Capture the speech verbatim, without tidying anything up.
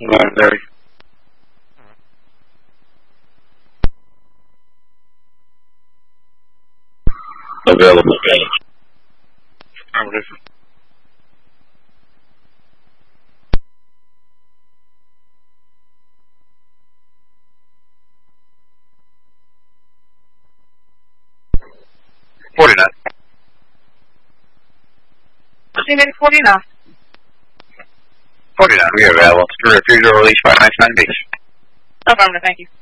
nine thirty. Available. Affirmative. Forty-nine. Maybe forty-nine. Forty-nine. We are available. To refuse or release by nine beach. Affirmative. Thank you.